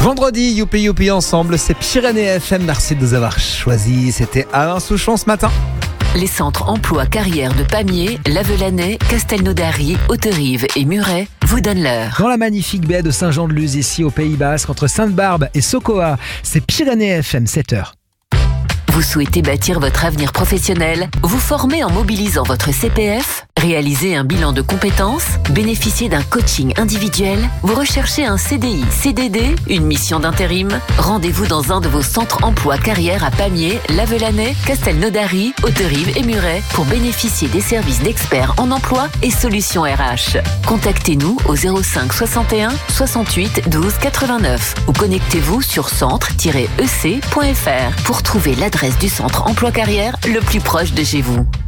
Vendredi, youpi youpi ensemble, c'est Pyrénées FM. Merci de nous avoir choisis. C'était Alain Souchon ce matin. Les centres emploi carrière de Pamiers, Lavelanet, Castelnaudary, Hauterive et Muret vous donnent l'heure. Dans la magnifique baie de Saint-Jean-de-Luz, ici au Pays Basque, entre Sainte-Barbe et Sokoa, c'est Pyrénées FM, 7h. Vous souhaitez bâtir votre avenir professionnel, vous former en mobilisant votre CPF, réaliser un bilan de compétences, bénéficier d'un coaching individuel, vous recherchez un CDI, CDD, une mission d'intérim. Rendez-vous dans un de vos centres emploi carrière à Pamiers, Lavelanet, Castelnaudary, Hauterive et Muret pour bénéficier des services d'experts en emploi et solutions RH. Contactez-nous au 05 61 68 12 89 ou connectez-vous sur centre-ec.fr pour trouver l'adresse du centre emploi carrière le plus proche de chez vous.